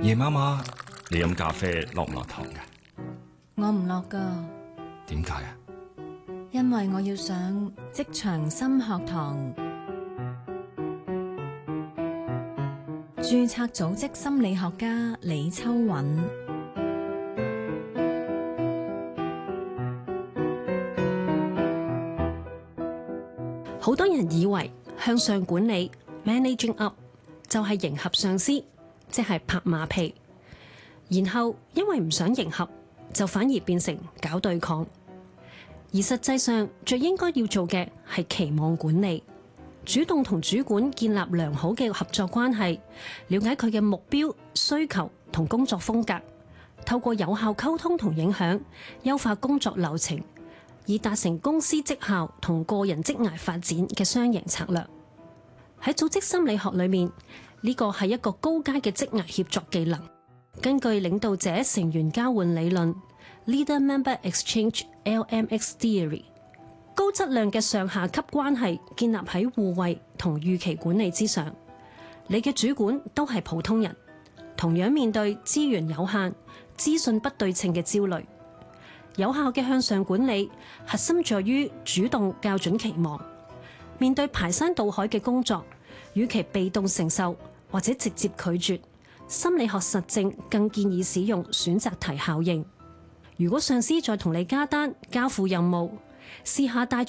夜媽媽，你飲咖啡落唔落糖㗎？ 我唔落㗎。 點解啊？ 因為我要上職場心學堂。註冊組織心理學家李秋韻。 好多人以為向上管理 （managing up） 就係迎合上司，即係拍馬屁，然後因為唔想迎合，就反而變成搞對抗。而實際上最應該要做嘅係期望管理，主動同主管建立良好嘅合作關係，了解佢嘅目標、需求同工作風格，透過有效溝通同影響，優化工作流程，以達成公司績效同個人職涯發展嘅雙贏策略。喺組織心理學裏面，呢個係一個高階嘅職涯協作技能。根據領導者成員交換理論 （Leader Member Exchange LMX Theory）， 高質量嘅上下級關係建立喺互惠同預期管理之上。你嘅主管都係普通人，同樣面對資源有限、資訊不對稱嘅焦慮。有效嘅向上管理，核心在於主動校準期望。面對排山倒海嘅工作，與其被動承受或者直接拒絕，心理學實證更建議使用選擇題效應。如果上司再同你加單交付任務，試下帶